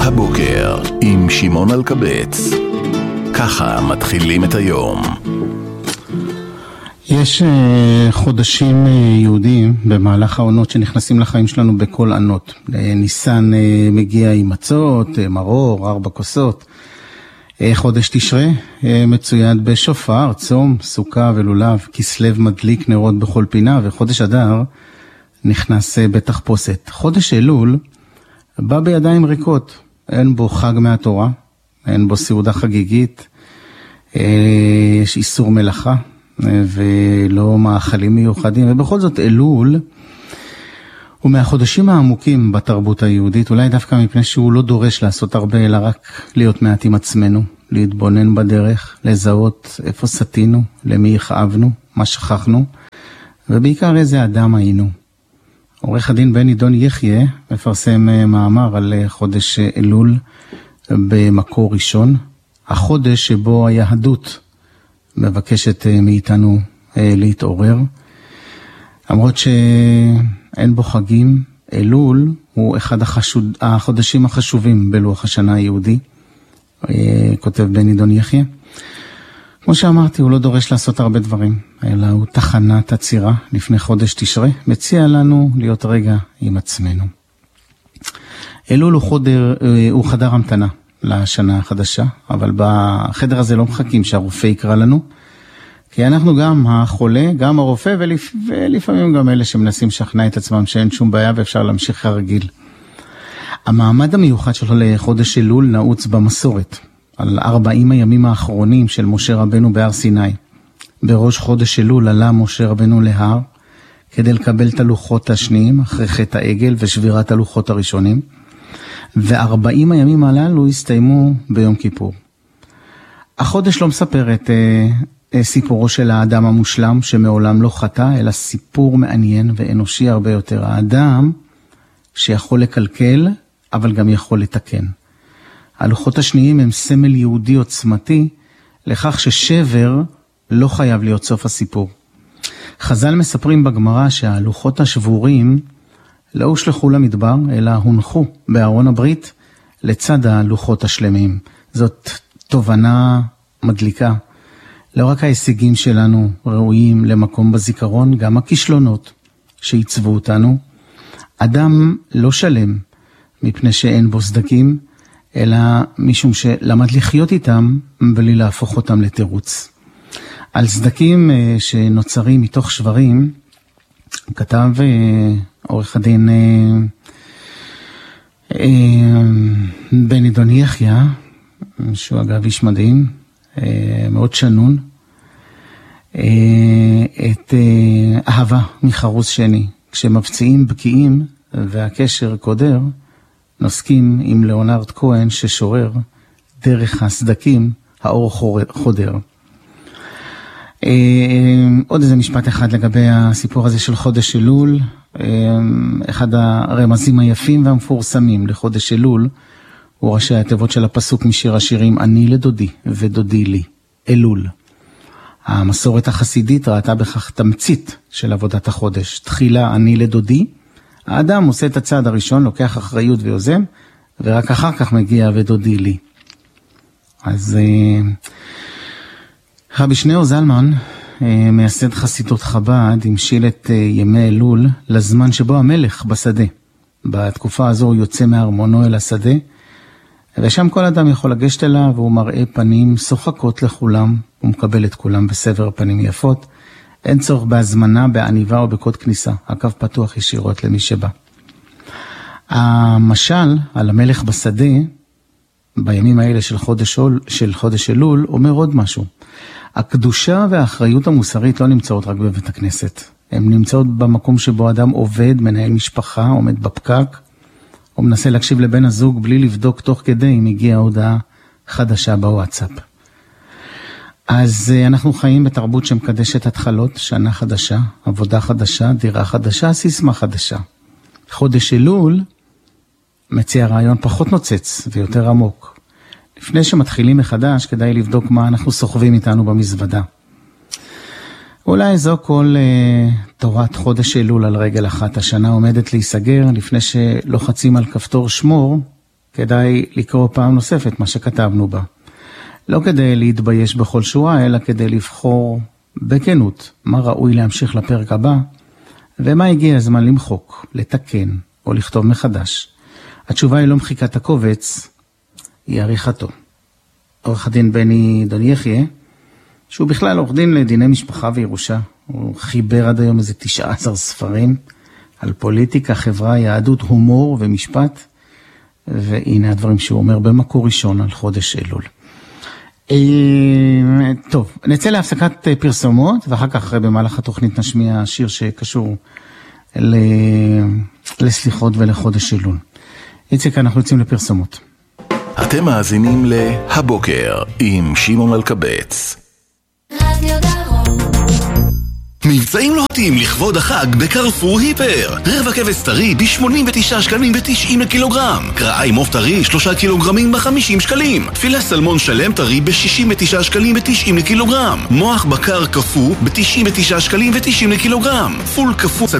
הבוקר עם שמעון אלקבץ. ככה מתחילים את היום. יש חודשים יהודיים במהלך העונות שנכנסים לחיים שלנו בכל עונות. ניסן מגיע עם מצות, מרור, 4 כוסות. חודש תשרה מצויד בשופר, צום, סוכה ולולב. כסלו מדליק נרות בכל פינה, וחודש אדר נכנס בתחפושת. חודש אלול בא בידיים ריקות. אין בו חג מהתורה, אין בו סעודה חגיגית, יש איסור מלאכה ולא מאכלים מיוחדים. ובכל זאת אלול הוא מהחודשים העמוקים בתרבות היהודית, אולי דווקא מפני שהוא לא דורש לעשות הרבה, אלא רק להיות מעט עם עצמנו, להתבונן בדרך, לזהות איפה סתינו, למי הכאבנו, מה שכחנו, ובעיקר איזה אדם היינו. עורך הדין בני דון יחיה מפרסם מאמר על חודש אלול במקור ראשון, החודש שבו היהדות מבקשת מאיתנו להתעורר. למרות שאין בו חגים, אלול הוא אחד החודשים החשובים בלוח השנה היהודי, כותב בני דון יחיה. כמו שאמרתי, הוא לא דורש לעשות הרבה דברים, אלא הוא תחנת עצירה לפני חודש תשרה, מציע לנו להיות רגע עם עצמנו. אלול הוא חדר המתנה לשנה החדשה, אבל בחדר הזה לא מחכים שהרופא יקרא לנו, כי אנחנו גם החולה, גם הרופא, ולפעמים גם אלה שמנסים לשכנע את עצמם שאין שום בעיה ואפשר להמשיך כרגיל. המעמד המיוחד שלו לחודש אלול נעוץ במסורת, על 40 הימים האחרונים של משה רבנו בהר סיני. בראש חודש אלול עלה משה רבנו להר, כדי לקבל את הלוחות השניים, אחרי חטא העגל ושבירת הלוחות הראשונים, ו40 הימים הללו הסתיימו ביום כיפור. החודש לא מספר את סיפורו של האדם המושלם, שמעולם לא חטא, אלא סיפור מעניין ואנושי הרבה יותר. האדם שיכול לקלקל, אבל גם יכול לתקן. הלוחות השניים הם סמל יהודי עוצמתי, לכך ששבר לא חייב להיות סוף הסיפור. חז"ל מספרים בגמרא שהלוחות השבורים לא הושלחו למדבר, אלא הונחו בארון הברית לצד הלוחות השלמים. זאת תובנה מדליקה. לא רק ההישגים שלנו ראויים למקום בזיכרון, גם הכישלונות שעיצבו אותנו. אדם לא שלם מפני שאין בו סדקים, אלא משום שלמד לחיות איתם בלי להפוך אותם לתירוץ. על סדקים שנוצרים מתוך שברים, כתב עורך הדין בני דון יחיה, שהוא אגב איש מדהים, מאוד שנון, את אהבה מחרוץ שני. כשמפציעים בקיאים והקשר קודר, נוסקים עם ליאונרד כהן ששורר, דרך הסדקים האור חודר. עוד איזה משפט אחד לגבי הסיפור הזה של חודש אלול. אחד הרמזים היפים והמפורסמים לחודש אלול הוא ראשי התיבות של הפסוק משיר השירים, אני לדודי ודודי לי, אלול. המסורת החסידית ראתה בכך תמצית של עבודת החודש. תחילה אני לדודי, האדם עושה את הצעד הראשון, לוקח אחריות ויוזם, ורק אחר כך מגיע ודודי לי. אז רבי שניאור זלמן, מייסד חסידות חב"ד, המשיל את ימי אלול לזמן שבו המלך בשדה. בתקופה הזו הוא יוצא מארמונו אל השדה, ושם כל אדם יכול לגשת אליו, והוא מראה פנים שוחקות לכולם, הוא מקבל את כולם בסבר פנים יפות. אין צורך בהזמנה, בעניבה או בקוד כניסה. הקו פתוח ישירות למי שבא. המשל על המלך בשדה, בימים האלה של חודש אלול, אומר עוד משהו. הקדושה והאחריות המוסרית לא נמצאות רק בבית הכנסת. הן נמצאות במקום שבו אדם עובד, מנהל משפחה, עומד בפקק, או מנסה להקשיב לבן הזוג בלי לבדוק תוך כדי אם הגיעה הודעה חדשה בוואטסאפ. אז אנחנו חיים בתרבות שמקדשת התחלות, שנה חדשה, עבודה חדשה, דירה חדשה, סיסמה חדשה. חודש אלול מציע רעיון פחות נוצץ ויותר עמוק. לפני שמתחילים מחדש, כדאי לבדוק מה אנחנו סוחבים איתנו במזוודה. אולי זו כל תורת חודש אלול על רגל אחת. השנה עומדת להיסגר לפני שלוחצים על כפתור שמור כדאי לקרוא פעם נוספת מה שכתבנו בה. לא כדי להתבייש בכל שורה, אלא כדי לבחור בכנות מה ראוי להמשיך לפרק הבא, ומה הגיע הזמן למחוק, לתקן או לכתוב מחדש. התשובה היא לא מחיקת הקובץ, היא עריכתו. עורך הדין בני דון יחיה, שהוא בכלל עורך דין לדיני משפחה וירושה, הוא חיבר עד היום איזה 19 ספרים על פוליטיקה, חברה, יהדות, הומור ומשפט, והנה הדברים שהוא אומר במקור ראשון על חודש אלול. טוב, נצא להפסקת פרסומות, ואחר כך במהלך התוכנית נשמיע שיר שקשור לסליחות ולחודש אלול. איציק, אנחנו יוצאים לפרסומות. אתם מאזינים להבוקר עם שמעון אלקבץ. רדיו דרום. מבצעים לוהטים לכבוד החג בקרפור היפר. רבע כבש טרי ב-89 שקלים ו-90 לקילוגרם. קרעי מוף טרי 3 קילוגרמים ב-50 שקלים. פילה סלמון שלם טרי ב-69 שקלים ו-90 לקילוגרם. מוח בקר קפוא ב-99 שקלים ו-90 לקילוגרם. פול קפוא